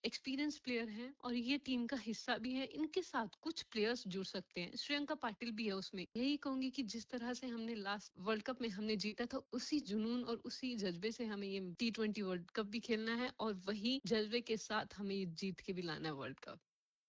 Experience player हैं और ये टीम का हिस्सा भी है। इनके साथ कुछ प्लेयर्स जुड़ सकते हैं, श्रेयंका पाटिल भी है उसमें। यही कहूंगी कि जिस तरह से हमने लास्ट वर्ल्ड कप में हमने जीता था, उसी जुनून और उसी जज्बे से हमें ये T20 वर्ल्ड कप भी खेलना है और वही जज्बे के साथ हमें ये जीत के भी लाना है वर्ल्ड कप।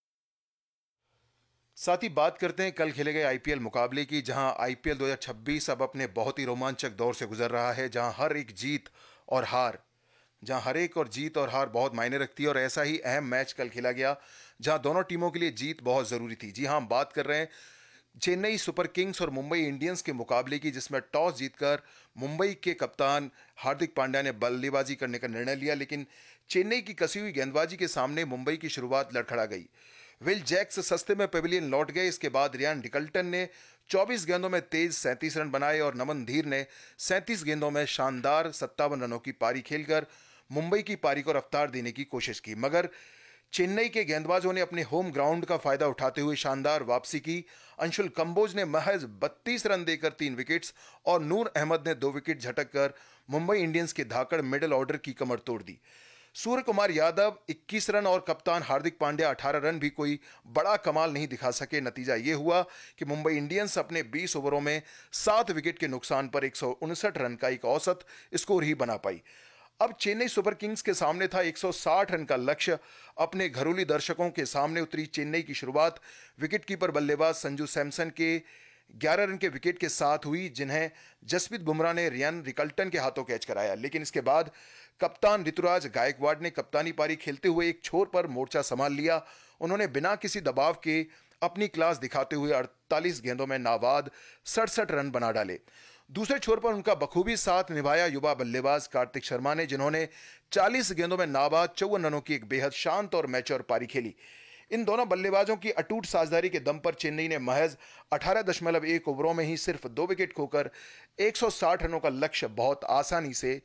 साथ ही बात करते हैं कल खेले गए आईपीएल मुकाबले की, जहां आईपीएल 2026 अब अपने बहुत ही रोमांचक दौर से गुजर रहा है, जहां हर एक जीत और हार जहां हर एक और जीत और हार बहुत मायने रखती है। और ऐसा ही अहम मैच कल खेला गया, जहां दोनों टीमों के लिए जीत बहुत जरूरी थी। जी हां, हम बात कर रहे हैं चेन्नई सुपर किंग्स और मुंबई इंडियंस के मुकाबले की, जिसमें टॉस जीतकर मुंबई के कप्तान हार्दिक पांड्या ने बल्लेबाजी करने का निर्णय लिया, लेकिन चेन्नई की कसी हुई गेंदबाजी के सामने मुंबई की शुरुआत लड़खड़ा गई। विल जैक्स सस्ते में पेविलियन लौट गए। इसके बाद रियान रिकल्टन ने 24 गेंदों में तेज 37 रन बनाए और नमन धीर ने 37 गेंदों में शानदार 57 रनों की पारी खेलकर मुंबई की पारी को रफ्तार देने की कोशिश की। मगर चेन्नई के गेंदबाजों ने अपने होम ग्राउंड का फायदा उठाते हुए शानदार वापसी की। अंशुल कंबोज ने महज 32 रन देकर 3 विकेट्स और नूर अहमद ने 2 विकेट झटक मुंबई इंडियंस के धाकड़ मिडिल ऑर्डर की कमर तोड़ दी। सूर्य कुमार यादव 21 रन और कप्तान हार्दिक पांड्या 18 रन भी कोई बड़ा कमाल नहीं दिखा सके। नतीजा यह हुआ कि मुंबई इंडियंस अपने 20 ओवरों में 7 विकेट के नुकसान पर 159 रन का एक औसत स्कोर ही बना पाई। अब चेन्नई सुपर किंग्स के सामने था 160 रन का लक्ष्य। अपने घरेलू दर्शकों के सामने उतरी चेन्नई की शुरुआत विकेटकीपर बल्लेबाज संजू सैमसन के 11 रन के विकेट के साथ हुई, जिन्हें जसप्रीत बुमराह ने रियान रिकल्टन के हाथों कैच कराया। लेकिन इसके बाद कप्तान ऋतुराज गायकवाड़ ने कप्तानी पारी खेलते हुए एक छोर पर मोर्चा संभाल लिया। उन्होंने बिना किसी दबाव के अपनी क्लास दिखाते हुए 48 गेंदों में नाबाद 67 रन बना डाले। दूसरे छोर पर उनका बखूबी साथ निभाया युवा बल्लेबाज कार्तिक शर्मा ने, जिन्होंने 40 गेंदों में नाबाद 54 रनों की एक बेहद शांत और मैच्योर पारी खेली। इन दोनों बल्लेबाजों की अटूट साझेदारी के दम पर चेन्नई ने महज 18.1 ओवरों में ही सिर्फ 2 विकेट खोकर 160 रनों का लक्ष्य बहुत आसानी से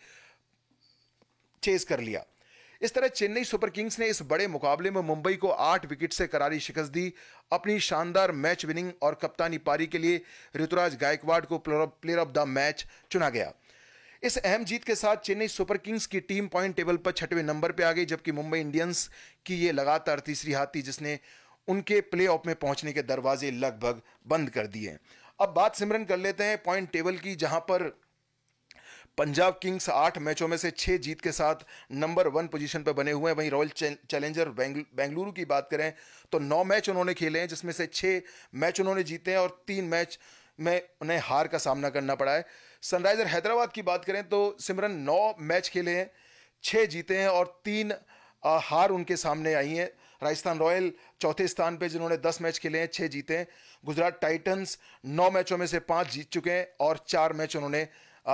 चेज कर लिया। इस तरह चेन्नई सुपर किंग्स ने इस बड़े मुकाबले में मुंबई को 8 विकेट से करारी शिकस्त दी। अपनी शानदार मैच विनिंग और कप्तानी पारी के लिए ऋतुराज गायकवाड़ को प्लेयर ऑफ द मैच चुना गया। इस अहम जीत के साथ चेन्नई सुपर किंग्स की टीम पॉइंट टेबल पर 6वें नंबर पर आ गई, जबकि मुंबई इंडियंस की यह लगातार तीसरी हार थी, जिसने उनके प्लेऑफ में पहुंचने के दरवाजे लगभग बंद कर दिए। अब बात सिमरन कर लेते हैं पॉइंट टेबल की, जहां पर पंजाब किंग्स 8 मैचों में से 6 जीत के साथ नंबर 1 पोजीशन पर बने हुए हैं। वहीं रॉयल चैलेंजर बेंगलुरु की बात करें तो 9 मैच उन्होंने खेले हैं, जिसमें से 6 मैच उन्होंने जीते हैं और 3 मैच में उन्हें हार का सामना करना पड़ा है। सनराइजर हैदराबाद की बात करें तो सिमरन 9 मैच खेले हैं, 6 जीते हैं और 3 हार उनके सामने आई हैं। राजस्थान रॉयल चौथे स्थान पे, जिन्होंने 10 मैच खेले हैं, 6 जीते हैं। गुजरात टाइटंस 9 मैचों में से 5 जीत चुके हैं और 4 मैच उन्होंने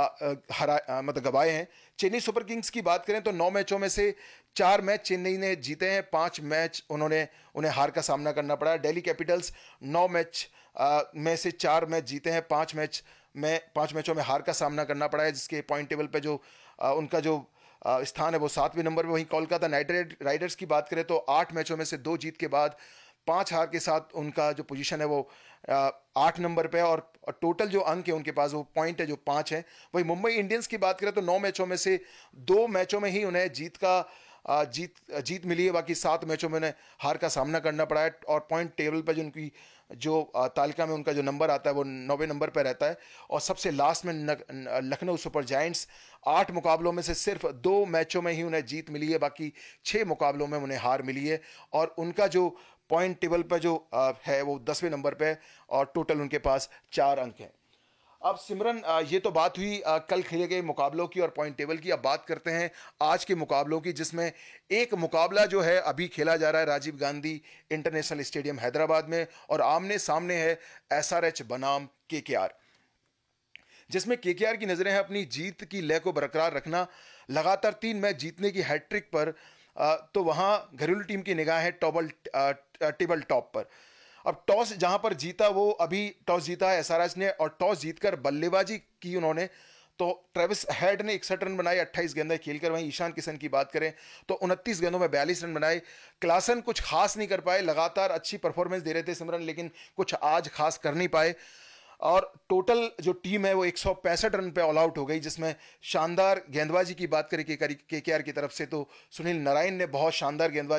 मतलब गवाए हैं। चेन्नई सुपर किंग्स की बात करें तो 9 मैचों में से 4 मैच चेन्नई ने जीते हैं, 5 मैच उन्हें हार का सामना करना पड़ा है। दिल्ली कैपिटल्स 9 मैच में से 4 मैच जीते हैं, 5 मैचों में हार का सामना करना पड़ा है, जिसके पॉइंट टेबल पे जो उनका जो स्थान है वो 7वें नंबर पे। वहीं कोलकाता नाइट राइडर्स की बात करें तो 8 मैचों में से 2 जीत के बाद 5 हार के साथ उनका जो पोजीशन है वो 8 नंबर पे है और टोटल जो अंक है उनके पास, वो पॉइंट है जो 5 है। वहीं मुंबई इंडियंस की बात करें तो 9 मैचों में से 2 मैचों में ही उन्हें जीत मिली है, बाकी 7 मैचों में उन्हें हार का सामना करना पड़ा है। और पॉइंट टेबल पर जो उनकी जो तालिका में उनका जो नंबर आता है वो 9वें नंबर पर रहता है। और सबसे लास्ट में लखनऊ सुपर जायंट्स 8 मुकाबलों में से सिर्फ 2 मैचों में ही उन्हें जीत मिली है, बाकी 6 मुकाबलों में उन्हें हार मिली है। और उनका जो पॉइंट टेबल पर जो है वो 10वें नंबर पे है और टोटल उनके पास 4 अंक हैं। अब सिमरन, ये तो बात हुई कल खेले गए मुकाबलों की और पॉइंट टेबल की। अब बात करते हैं आज के मुकाबलों की, जिसमें एक मुकाबला जो है अभी खेला जा रहा है राजीव गांधी इंटरनेशनल स्टेडियम हैदराबाद में, और आमने सामने है एसआरएच बनाम केकेआर, जिसमें केकेआर की नजरें हैं अपनी जीत की लय को बरकरार रखना, लगातार 3 मैच जीतने की हैट्रिक पर। तो वहां घरेलू टीम की निगाह है टेबल टॉप पर। अब टॉस जहां पर जीता, वो अभी टॉस जीता है एसआरएच ने और टॉस जीतकर बल्लेबाजी की उन्होंने। तो ट्रेविस हेड ने 61 रन बनाए 28 गेंदें खेलकर। वहीं ईशान किशन की बात करें तो 29 गेंदों में 42 रन बनाए। क्लासन कुछ खास नहीं कर पाए, लगातार अच्छी परफॉर्मेंस दे रहे थे सिमरन, लेकिन कुछ आज खास कर नहीं पाए। और टोटल जो टीम है वो 165 रन पे ऑल आउट हो गई, जिसमें शानदार गेंदबाजी की बात करें केकेआर की तरफ से तो सुनील नारायण ने बहुत शानदार गेंदबाजी